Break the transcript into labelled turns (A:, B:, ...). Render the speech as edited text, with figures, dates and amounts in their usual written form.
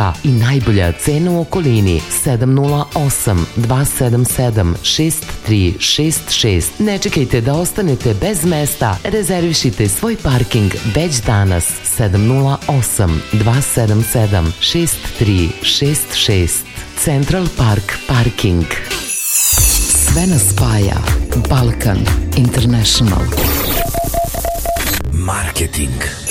A: parka i najbolja cena u okolini. 708-277-6366. Ne čekajte da ostanete bez mesta. Rezervišite svoj parking već danas. 708-277-6366. Central Park Parking. Sve nas spaja. Balkan International.
B: Marketing.